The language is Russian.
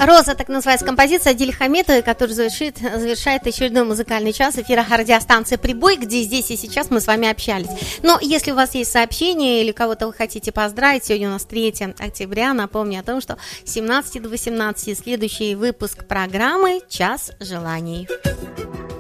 «Роза», так называется композиция Адиль Хамитовой, которая завершает очередной музыкальный час эфира радиостанции «Прибой», где здесь и сейчас мы с вами общались. Но если у вас есть сообщения или кого-то вы хотите поздравить, сегодня у нас 3 октября, напомню о том, что с 17 до 18 следующий выпуск программы «Час желаний».